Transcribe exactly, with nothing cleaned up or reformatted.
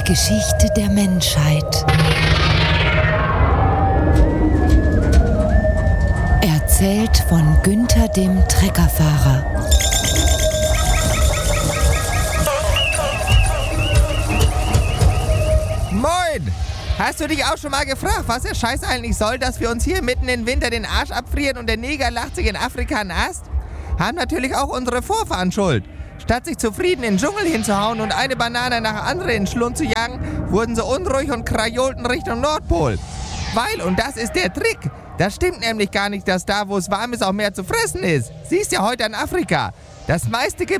Geschichte der Menschheit. Erzählt von Günther dem Treckerfahrer. Moin! Hast du dich auch schon mal gefragt, was der Scheiß eigentlich soll, dass wir uns hier mitten im Winter den Arsch abfrieren und der Neger lacht sich in Afrika einen Ast? Haben natürlich auch unsere Vorfahren Schuld. Statt sich zufrieden in den Dschungel hinzuhauen und eine Banane nach der anderen in den Schlund zu jagen, wurden sie unruhig und krajolten Richtung Nordpol. Weil, und das ist der Trick, das stimmt nämlich gar nicht, dass da, wo es warm ist, auch mehr zu fressen ist. Siehst ja heute in Afrika. Das meiste gibt's